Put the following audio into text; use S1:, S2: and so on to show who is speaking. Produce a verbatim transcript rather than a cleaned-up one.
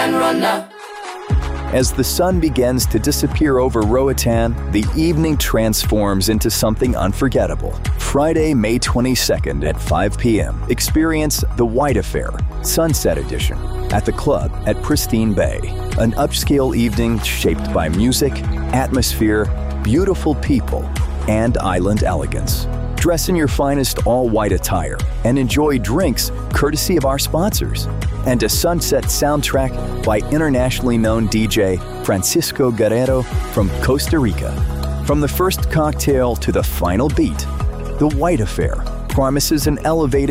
S1: can run now.
S2: As the sun begins to disappear over Roatan, the evening transforms into something unforgettable. Friday, May twenty-second at five p.m. Experience The White Affair, Sunset Edition, at the club at Pristine Bay. An upscale evening shaped by music, atmosphere, beautiful people, and island elegance. Dress in your finest all-white attire and enjoy drinks courtesy of our sponsors. And a sunset soundtrack by internationally known D J Francisco Guerrero from Costa Rica. From the first cocktail to the final beat, The White Affair promises an elevated